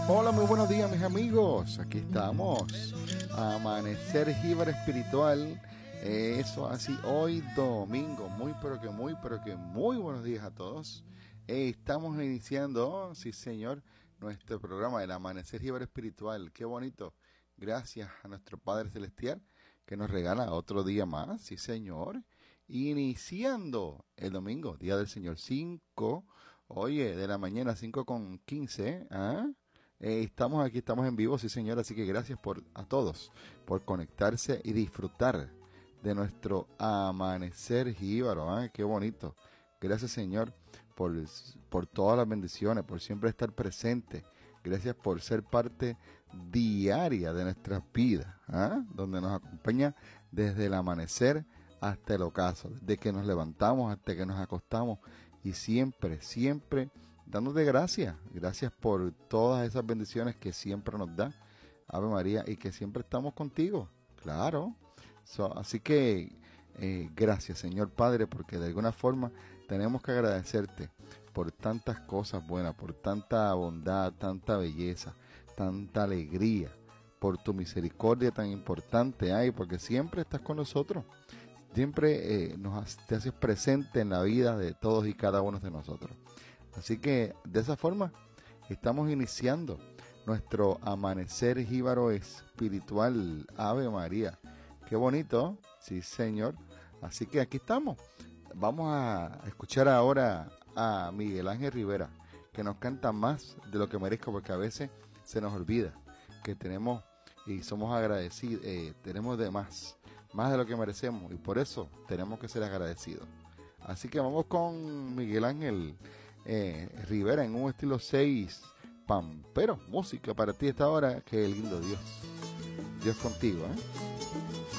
Hola, muy buenos días mis amigos, aquí estamos, Amanecer Jíbaro Espiritual, eso así, hoy domingo, pero que muy buenos días a todos. Estamos iniciando, sí señor, nuestro programa del Amanecer Jíbaro Espiritual, qué bonito, gracias a nuestro Padre Celestial que nos regala otro día más, sí señor, iniciando el domingo, Día del Señor 5, oye, de la mañana 5:15, ¿ah? Estamos aquí, estamos en vivo, sí señor, así que gracias a todos por conectarse y disfrutar de nuestro amanecer jíbaro, ¿eh? Qué bonito. Gracias Señor por, por todas las bendiciones, por siempre estar presente. Gracias por ser parte diaria de nuestras vidas, ¿eh? Donde nos acompaña desde el amanecer hasta el ocaso, desde que nos levantamos hasta que nos acostamos y siempre, siempre dándote gracias, gracias por todas esas bendiciones que siempre nos da, Ave María, y que siempre estamos contigo, claro. Así que gracias Señor Padre, porque de alguna forma tenemos que agradecerte por tantas cosas buenas, por tanta bondad, tanta belleza, tanta alegría, por tu misericordia tan importante, porque siempre estás con nosotros, siempre te haces presente en la vida de todos y cada uno de nosotros. Así que de esa forma estamos iniciando nuestro amanecer jíbaro espiritual. Ave María. Qué bonito, sí señor. Así que aquí estamos. Vamos a escuchar ahora a Miguel Ángel Rivera, que nos canta Más de lo que merezco, porque a veces se nos olvida que tenemos y somos agradecidos, tenemos de más de lo que merecemos, y por eso tenemos que ser agradecidos. Así que vamos con Miguel Ángel Rivera en un estilo 6 pampero, música para ti esta hora, que lindo Dios contigo,